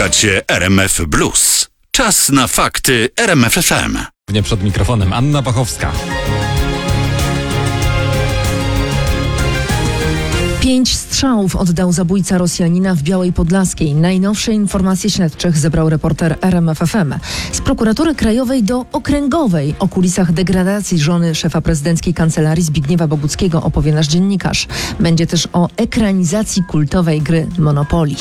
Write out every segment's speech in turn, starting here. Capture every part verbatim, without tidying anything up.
Słuchacie R M F Blues. Czas na fakty R M F F M. Nie przed mikrofonem Anna Pachowska. Pięć strzałów oddał zabójca Rosjanina w Białej Podlaskiej. Najnowsze informacje śledczych zebrał reporter R M F F M. Z prokuratury krajowej do okręgowej o kulisach degradacji żony szefa prezydenckiej kancelarii Zbigniewa Boguckiego opowie nasz dziennikarz. Będzie też o ekranizacji kultowej gry Monopoly.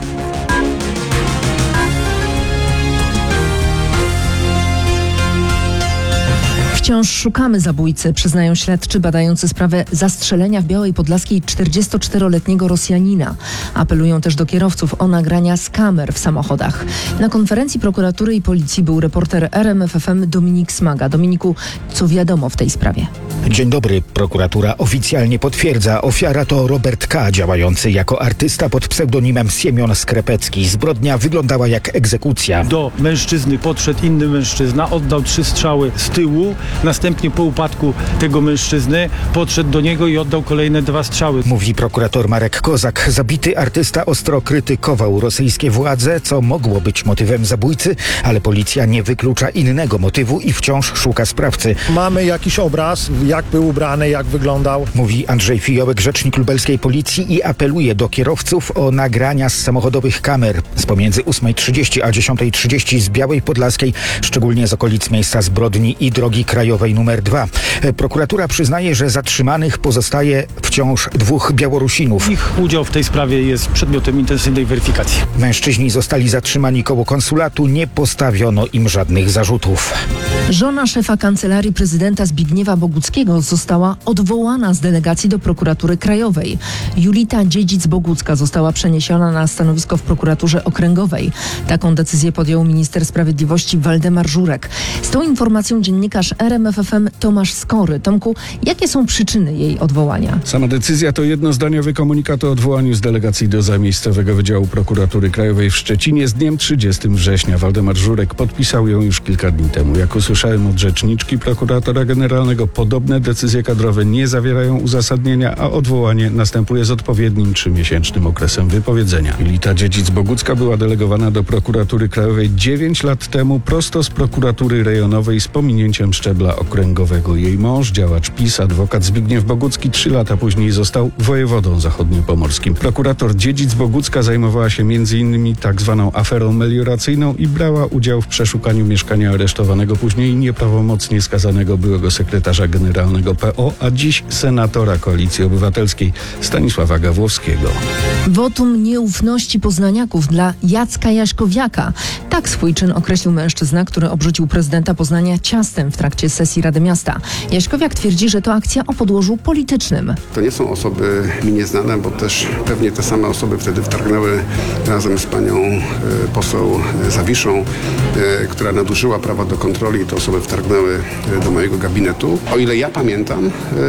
Wciąż szukamy zabójcy, przyznają śledczy badający sprawę zastrzelenia w Białej Podlaskiej czterdziestoczteroletniego Rosjanina. Apelują też do kierowców o nagrania z kamer w samochodach. Na konferencji prokuratury i policji był reporter R M F F M Dominik Smaga. Dominiku, co wiadomo w tej sprawie? Dzień dobry. Prokuratura oficjalnie potwierdza, ofiara to Robert K., działający jako artysta pod pseudonimem Siemion Skrepecki. Zbrodnia wyglądała jak egzekucja. Do mężczyzny podszedł inny mężczyzna, oddał trzy strzały z tyłu. Następnie po upadku tego mężczyzny podszedł do niego i oddał kolejne dwa strzały. Mówi prokurator Marek Kozak. Zabity artysta ostro krytykował rosyjskie władze, co mogło być motywem zabójcy, ale policja nie wyklucza innego motywu i wciąż szuka sprawcy. Mamy jakiś obraz, jak był ubrany, jak wyglądał. Mówi Andrzej Fijołek, rzecznik lubelskiej policji, i apeluje do kierowców o nagrania z samochodowych kamer z pomiędzy ósmej trzydzieści a dziesiątej trzydzieści z Białej Podlaskiej, szczególnie z okolic miejsca zbrodni i drogi krajowej numer dwa. Prokuratura przyznaje, że zatrzymanych pozostaje wciąż dwóch Białorusinów. Ich udział w tej sprawie jest przedmiotem intensywnej weryfikacji. Mężczyźni zostali zatrzymani koło konsulatu, nie postawiono im żadnych zarzutów. Żona szefa kancelarii prezydenta Zbigniewa Boguckiego została odwołana z delegacji do prokuratury krajowej. Julita Dziedzic-Bogucka została przeniesiona na stanowisko w prokuraturze okręgowej. Taką decyzję podjął minister sprawiedliwości Waldemar Żurek. Z tą informacją dziennikarz R M F F M Tomasz Skory. Tomku, jakie są przyczyny jej odwołania? Sama decyzja to jednozdaniowy komunikat o odwołaniu z delegacji do zamiejscowego Wydziału Prokuratury Krajowej w Szczecinie z dniem trzydziestego września. Waldemar Żurek podpisał ją już kilka dni temu. Jak usłyszałem od rzeczniczki prokuratora generalnego, podobne decyzje kadrowe nie zawierają uzasadnienia, a odwołanie następuje z odpowiednim trzymiesięcznym okresem wypowiedzenia. Julita Dziedzic-Bogucka była delegowana do prokuratury krajowej dziewięć lat temu prosto z prokuratury rejonowej z pominięciem szczebla okręgowego. Jej mąż, działacz PiS, adwokat Zbigniew Bogucki, trzy lata później został wojewodą zachodniopomorskim. Prokurator Dziedzic-Bogucka zajmowała się między innymi tak zwaną aferą melioracyjną i brała udział w przeszukaniu mieszkania aresztowanego, później nieprawomocnie skazanego byłego sekretarza generalnego P O, a dziś senatora Koalicji Obywatelskiej Stanisława Gawłowskiego. Wotum nieufności poznaniaków dla Jacka Jaśkowiaka. Tak swój czyn określił mężczyzna, który obrzucił prezydenta Poznania ciastem w trakcie sesji Rady Miasta. Jaśkowiak twierdzi, że to akcja o podłożu politycznym. To nie są osoby mi nieznane, bo też pewnie te same osoby wtedy wtargnęły razem z panią y, poseł Zawiszą, y, która nadużyła prawa do kontroli, i te osoby wtargnęły y, do mojego gabinetu. O ile ja pamiętam, y,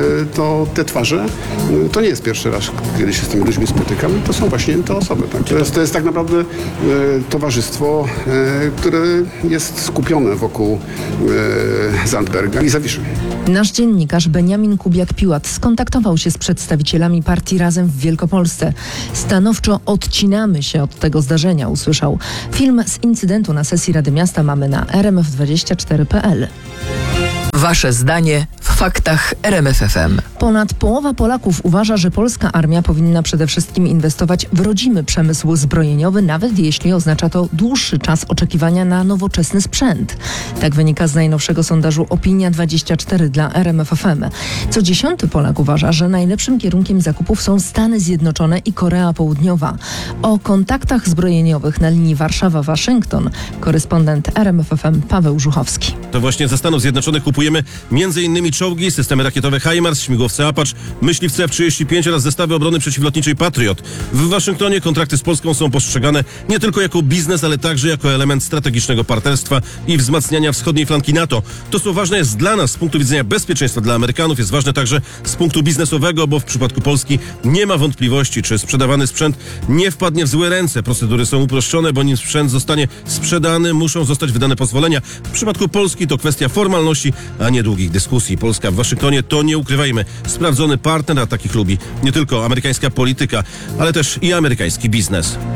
to te twarze, y, to nie jest pierwszy raz, kiedy się z tymi ludźmi spotykam, to są właśnie te osoby. Tak? To, jest, to jest tak naprawdę y, towarzystwo, y, które jest skupione wokół y, Zandberga i Zawiszy. Nasz dziennikarz Beniamin Kubiak-Piłat skontaktował się z przedstawicielami partii Razem w Wielkopolsce. Stanowczo odcinamy się od tego zdarzenia, usłyszał. Film z incydentu na sesji Rady Miasta mamy na r m f dwadzieścia cztery kropka p l. Wasze zdanie w faktach R M F F M. Ponad połowa Polaków uważa, że polska armia powinna przede wszystkim inwestować w rodzimy przemysł zbrojeniowy, nawet jeśli oznacza to dłuższy czas oczekiwania na nowoczesny sprzęt. Tak wynika z najnowszego sondażu Opinia dwadzieścia cztery dla R M F F M. Co dziesiąty Polak uważa, że najlepszym kierunkiem zakupów są Stany Zjednoczone i Korea Południowa. O kontaktach zbrojeniowych na linii Warszawa-Waszyngton korespondent R M F F M Paweł Żuchowski. To właśnie ze Stanów Zjednoczonych kupujemy między innymi czołgi, systemy rakietowe HIMARS, śmigłowce Apache, myśliwce F trzydzieści pięć oraz zestawy obrony przeciwlotniczej Patriot. W Waszyngtonie kontrakty z Polską są postrzegane nie tylko jako biznes, ale także jako element strategicznego partnerstwa i wzmacniania wschodniej flanki NATO. To co ważne jest dla nas z punktu widzenia bezpieczeństwa dla Amerykanów, jest ważne także z punktu biznesowego, bo w przypadku Polski nie ma wątpliwości, czy sprzedawany sprzęt nie wpadnie w złe ręce. Procedury są uproszczone, bo nim sprzęt zostanie sprzedany, muszą zostać wydane pozwolenia. W przypadku Polski to kwestia formalności, a nie długich dyskusji. Polska w Waszyngtonie to, nie ukrywajmy, sprawdzony partner, a takich lubi nie tylko amerykańska polityka, ale też i amerykański biznes.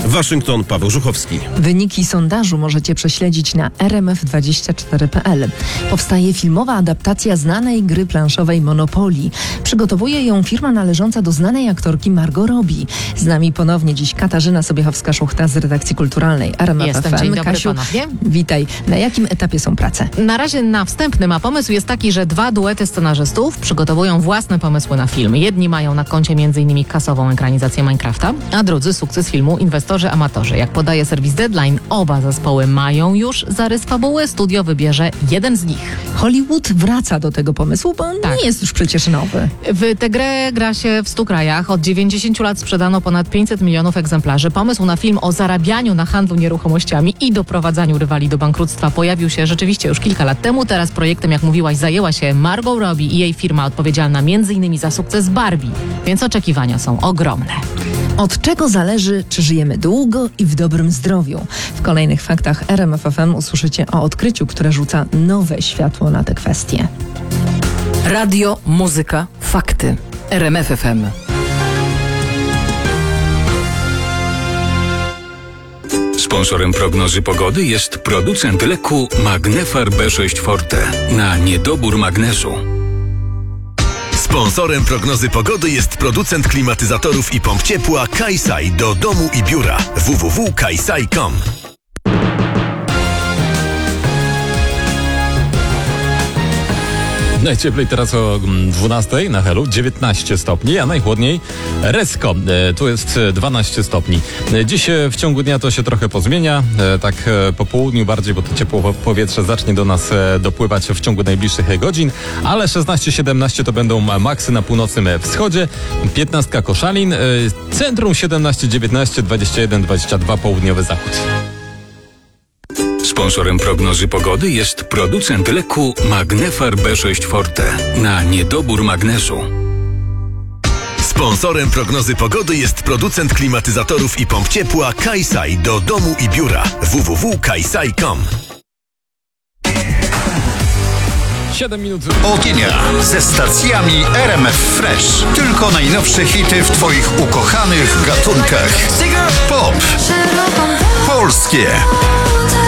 Waszyngton, Paweł Żuchowski. Wyniki sondażu możecie prześledzić na r m f dwadzieścia cztery kropka p l. Powstaje filmowa adaptacja znanej gry planszowej Monopoly. Przygotowuje ją firma należąca do znanej aktorki Margot Robbie. Z nami ponownie dziś Katarzyna Sobiechowska-Szuchta z redakcji kulturalnej R M F F M. Jestem, dzień dobry Kasiu, ponownie. witaj. Na jakim etapie są prace? Na razie na wstępnym, a pomysł jest taki, że dwa duety scenarzystów przygotowują własne pomysły na film. Jedni mają na koncie m.in. kasową ekranizację Minecrafta, a drudzy sukces filmu Inwestorzy Amatorzy. Jak podaje serwis Deadline, oba zespoły mają już zarys fabuły, studio wybierze jeden z nich. Hollywood wraca do tego pomysłu, bo on Tak. nie jest już przecież nowy. W tę grę gra się w stu krajach. Od dziewięćdziesięciu lat sprzedano ponad pięćset milionów egzemplarzy. Pomysł na film o zarabianiu na handlu nieruchomościami i doprowadzaniu rywali do bankructwa pojawił się rzeczywiście już kilka lat temu. Teraz projektem, jak mówiłaś, zajęła się Margot Robbie i jej firma odpowiedzialna między innymi za sukces Barbie. Więc oczekiwania są ogromne. Od czego zależy, czy żyjemy długo i w dobrym zdrowiu? W kolejnych faktach R M F F M usłyszycie o odkryciu, które rzuca nowe światło na te kwestie. Radio, muzyka, fakty. R M F F M. Sponsorem prognozy pogody jest producent leku Magnefar B sześć Forte na niedobór magnezu. Sponsorem prognozy pogody jest producent klimatyzatorów i pomp ciepła Kaisai do domu i biura w w w kropka kaisai kropka com. Najcieplej teraz o dwunastej na Helu, dziewiętnaście stopni, a najchłodniej Resko, e, tu jest dwanaście stopni. E, Dziś e, w ciągu dnia to się trochę pozmienia, e, tak e, po południu bardziej, bo to ciepło powietrze zacznie do nas e, dopływać w ciągu najbliższych godzin, ale szesnaście siedemnaście to będą maksy na północnym wschodzie, piętnaście Koszalin, e, centrum siedemnaście dziewiętnaście, dwadzieścia jeden dwadzieścia dwa południowy zachód. Sponsorem prognozy pogody jest producent leku Magnefar B sześć Forte na niedobór magnezu. Sponsorem prognozy pogody jest producent klimatyzatorów i pomp ciepła Kaisai do domu i biura w w w kropka kaisai kropka com. siedem minut. Ogienia ze stacjami R M F Fresh. Tylko najnowsze hity w Twoich ukochanych gatunkach. Pop, polskie,